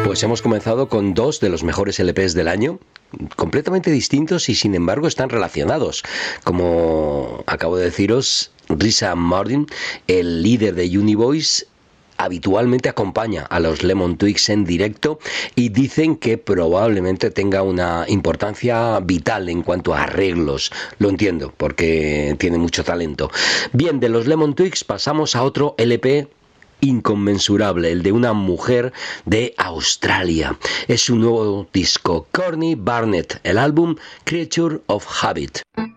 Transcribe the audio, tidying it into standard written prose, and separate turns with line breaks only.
Pues hemos comenzado con dos de los mejores LPs del año, completamente distintos y sin embargo están relacionados. Como acabo de deciros, Risa Martin, el líder de Univoice, habitualmente acompaña a los Lemon Twigs en directo y dicen que probablemente tenga una importancia vital en cuanto a arreglos. Lo entiendo, porque tiene mucho talento. Bien, de los Lemon Twigs pasamos a otro LP inconmensurable, el de una mujer de Australia. Es su nuevo disco, Courtney Barnett, el álbum Creature of Habit.